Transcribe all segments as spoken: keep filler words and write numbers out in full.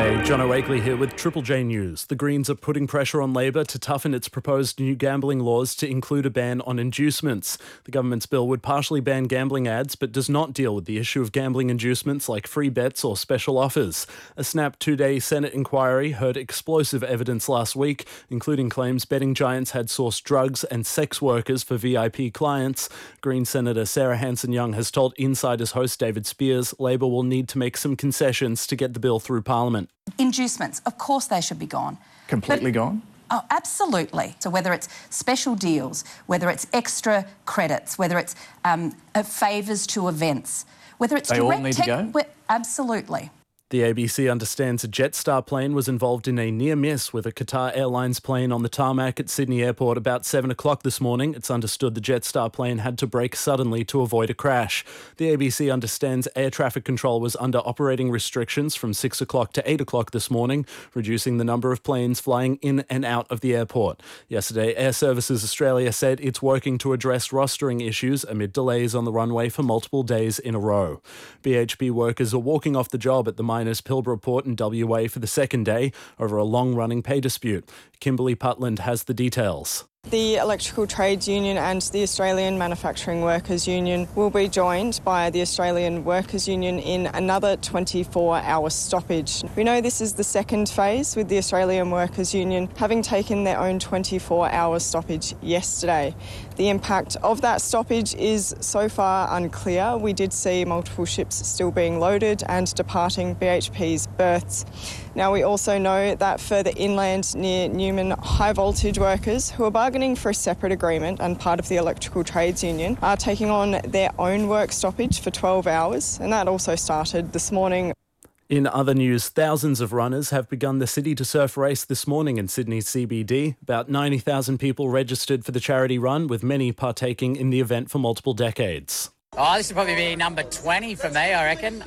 Hey, John O'Wakely here with Triple J News. The Greens are putting pressure on Labor to toughen its proposed new gambling laws to include a ban on inducements. The government's bill would partially ban gambling ads but does not deal with the issue of gambling inducements like free bets or special offers. A snap two-day Senate inquiry heard explosive evidence last week, including claims betting giants had sourced drugs and sex workers for V I P clients. Green Senator Sarah Hanson-Young has told Insider's host David Spears Labor will need to make some concessions to get the bill through Parliament. Inducements, of course they should be gone. Completely but, gone? Oh, absolutely. So whether it's special deals, whether it's extra credits, whether it's um, uh, favours to events, whether it's they direct... all need to go? Absolutely. The A B C understands a Jetstar plane was involved in a near miss with a Qatar Airlines plane on the tarmac at Sydney Airport about seven o'clock this morning. It's understood the Jetstar plane had to brake suddenly to avoid a crash. The A B C understands air traffic control was under operating restrictions from six o'clock to eight o'clock this morning, reducing the number of planes flying in and out of the airport. Yesterday, Air Services Australia said it's working to address rostering issues amid delays on the runway for multiple days in a row. B H P workers are walking off the job at the Miners Pilbara Port in W A for the second day over a long-running pay dispute. Kimberly Putland has the details. The Electrical Trades Union and the Australian Manufacturing Workers Union will be joined by the Australian Workers Union in another twenty-four hour stoppage. We know this is the second phase, with the Australian Workers Union having taken their own twenty-four hour stoppage yesterday. The impact of that stoppage is so far unclear. We did see multiple ships still being loaded and departing B H P's berths. Now, we also know that further inland near Newman, high voltage workers who are bargaining for a separate agreement and part of the Electrical Trades Union are taking on their own work stoppage for twelve hours, and that also started this morning. In other news, thousands of runners have begun the City to Surf race this morning in Sydney's C B D. About ninety thousand people registered for the charity run, with many partaking in the event for multiple decades. Oh, this would probably be number twenty for me, I reckon. Uh,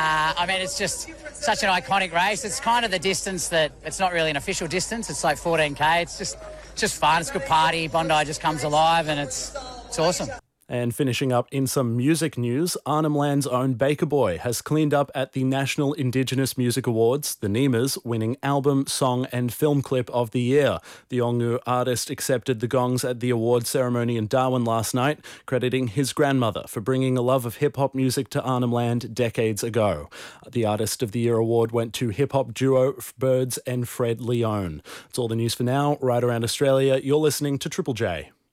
I mean, it's just such an iconic race. It's kind of the distance that it's not really an official distance. It's like fourteen K. It's just just fun. It's a good party. Bondi just comes alive and it's it's awesome. And finishing up in some music news, Arnhem Land's own Baker Boy has cleaned up at the National Indigenous Music Awards, the NEMAs, winning Album, Song and Film Clip of the Year. The Yolngu artist accepted the gongs at the award ceremony in Darwin last night, crediting his grandmother for bringing a love of hip-hop music to Arnhem Land decades ago. The Artist of the Year award went to hip-hop duo Birds and Fred Leone. That's all the news for now. Right around Australia, you're listening to Triple J.